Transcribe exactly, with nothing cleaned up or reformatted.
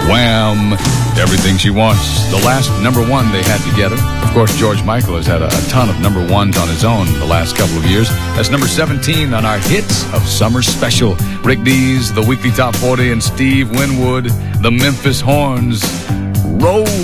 Wham! Everything She Wants. The last number one they had together. Of course, George Michael has had a, a ton of number ones on his own the last couple of years. That's number seventeen on our Hits of Summer Special. Rick Dees, the Weekly Top forty, and Steve Winwood, the Memphis Horns. Roll!